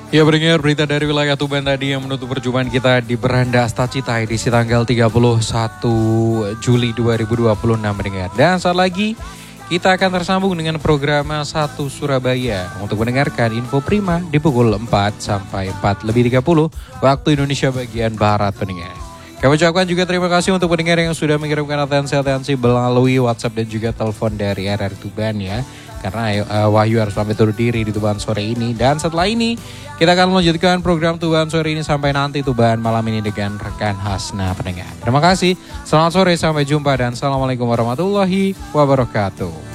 Ya, pendengar, berita dari wilayah Tuban tadi yang menutup perjumpaan kita di Beranda Astacita edisi tanggal 31 Juli 2026 pendengar. Dan saat lagi kita akan tersambung dengan program 1 Surabaya untuk mendengarkan info prima di pukul 4 sampai 4:30 waktu Indonesia bagian Barat pendengar. Kami ucapkan juga terima kasih untuk pendengar yang sudah mengirimkan atensi melalui WhatsApp dan juga telepon dari RRI Tuban ya. Karena Wahyu harus pamit undur diri di Tuban sore ini. Dan setelah ini kita akan melanjutkan program Tuban sore ini sampai nanti Tuban malam ini dengan rekan Hasna pendengar. Terima kasih, selamat sore, sampai jumpa dan Assalamualaikum warahmatullahi wabarakatuh.